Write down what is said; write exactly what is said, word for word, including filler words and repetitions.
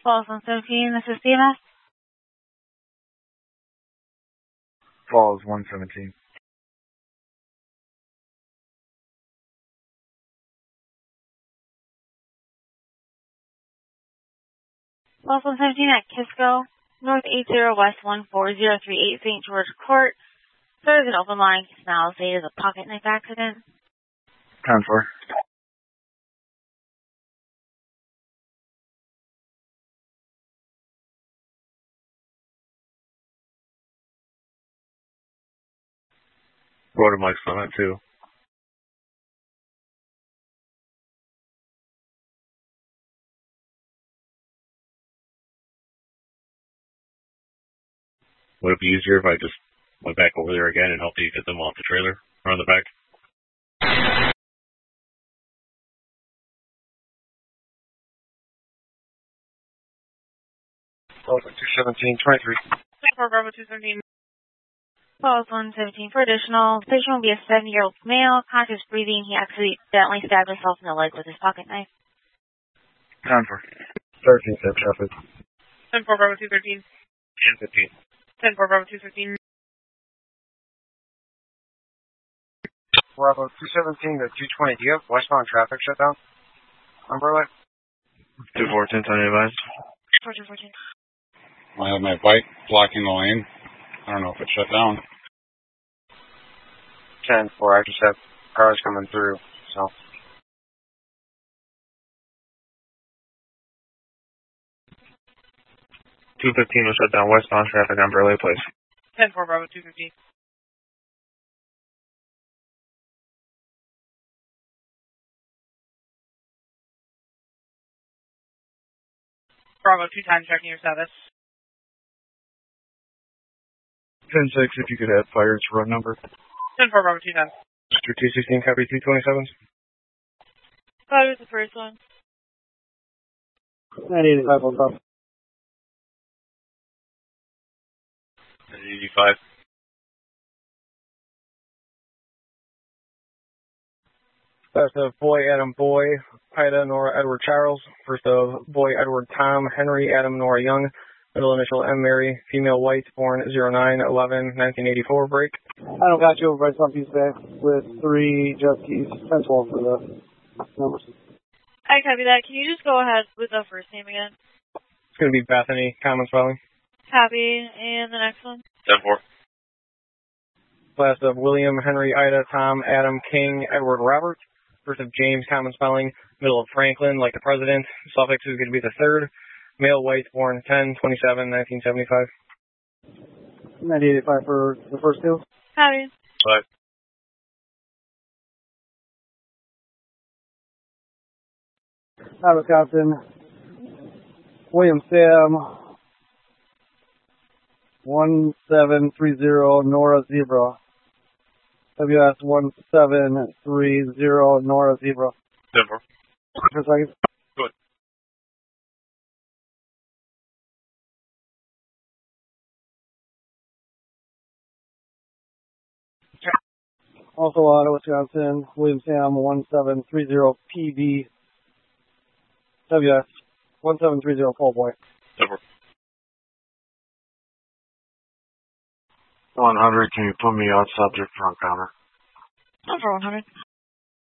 Falls one seventeen, this is C M S. Falls one seventeen. Falls one seventeen at Kisco, North eighty West one four zero three eight Saint George Court. There is an open line. Now stated a pocket knife accident. ten four. Border Mike's on that too. Would it be easier if I just went back over there again and helped you get them off the trailer or on the back? Falls two seventeen twenty-three. Bravo two seventeen. Falls one seventeen for additional. Patient will be a seventy-year-old male, conscious breathing. He accidentally stabbed himself in the leg with his pocket knife. ten four. thirteen, safe traffic. ten four, Bravo two thirteen. ten fifteen. ten four, Bravo two fifteen. Bravo two seventeen to two twenty. Do you have westbound traffic shut down? Umbrella? two four, ten twenty advised. fourteen fourteen. I have my bike blocking the lane. I don't know if it's shut down. ten four. I just have cars coming through, so. two fifteen was shut down westbound traffic on Burley Place. ten four, Bravo two fifteen. Bravo two times checking your status. ten six, if you could add fire to run number. ten four, Bravo two times. Mister two sixteen, copy two twenty-seven. That was the first one. nine eighty-five on top. nine eighty-five. First of boy, Adam, boy, Ida, Nora, Edward, Charles. First of boy, Edward, Tom, Henry, Adam, Nora, Young. Middle initial, M, Mary. Female, white, born zero nine eleven nineteen eighty-four. Break. I don't got you over by Sun Peace Bay with three jet skis. ten twelve for the numbers. I copy that. Can you just go ahead with the first name again? It's going to be Bethany, common spelling. Copy. And the next one? ten four. Last of William, Henry, Ida, Tom, Adam, King, Edward, Robert. First of James, common spelling. Middle of Franklin, like the president. Suffix is going to be the third. Male, white, born ten twenty-seven nineteen seventy-five. nine eighty-five for the first two. Copy. Five. Hi, Wisconsin. William Sam. one seven three zero Nora Zebra. W S one seven three zero Nora Zebra. ten four. For a second. Good. Also out of Wisconsin, William Sam one seven three zero P V. W S one seven three zero Full Boy. ten four. one hundred, can you put me on subject front counter? Over one hundred.